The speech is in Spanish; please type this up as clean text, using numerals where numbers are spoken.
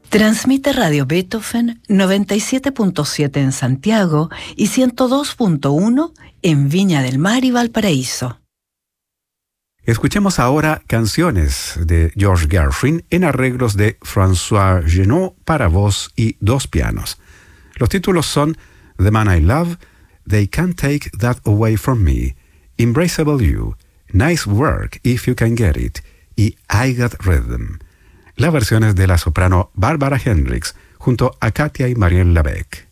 Transmite Radio Beethoven 97.7 en Santiago y 102.1 en Viña del Mar y Valparaíso. Escuchemos ahora canciones de George Gershwin en arreglos de François Genot para voz y dos pianos. Los títulos son The Man I Love, They Can't Take That Away From Me, Embraceable You, Nice Work If You Can Get It y I Got Rhythm. La versión es de la soprano Barbara Hendricks junto a Katia y Marielle Labec.